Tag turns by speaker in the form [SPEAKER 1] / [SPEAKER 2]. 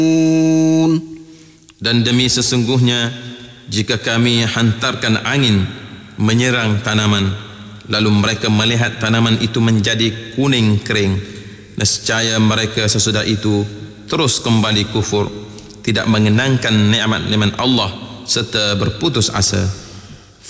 [SPEAKER 1] Dan demi sesungguhnya jika kami hantarkan angin menyerang tanaman, lalu mereka melihat tanaman itu menjadi kuning kering, nescaya mereka sesudah itu terus kembali kufur, tidak mengenangkan nikmat-nikmat Allah serta berputus asa.